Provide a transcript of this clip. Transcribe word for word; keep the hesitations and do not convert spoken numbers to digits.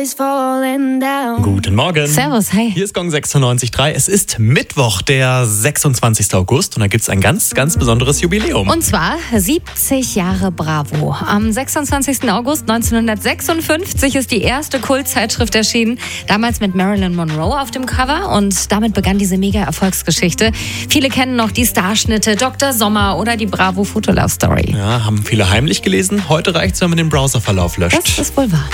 Guten Morgen. Servus, hey. Hier ist Gong sechsundneunzig Komma drei. Es ist Mittwoch, der sechsundzwanzigsten August. Und da gibt es ein ganz, ganz besonderes Jubiläum. Und zwar siebzig Jahre Bravo. Am sechsundzwanzigsten August neunzehnhundertsechsundfünfzig ist die erste Kultzeitschrift erschienen. Damals mit Marilyn Monroe auf dem Cover. Und damit begann diese Mega-Erfolgsgeschichte. Viele kennen noch die Starschnitte, Doktor Sommer oder die Bravo Fotolove Story. Ja, haben viele heimlich gelesen. Heute reicht es, wenn man den Browserverlauf löscht. Das ist wohl wahr.